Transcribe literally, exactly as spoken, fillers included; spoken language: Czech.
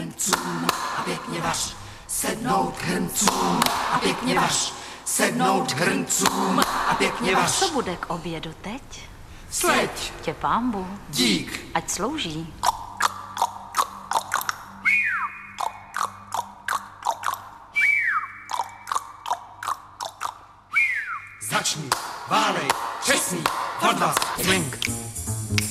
hrncům a pěkně vař. Sednout hrncům a pěkně vař. Sednout hrncům a pěkně vař. Co bude k obědu teď? Sleď. Tě pánbu. Dík. Ať slouží. Začni, válej, přesný, odvaz, drink.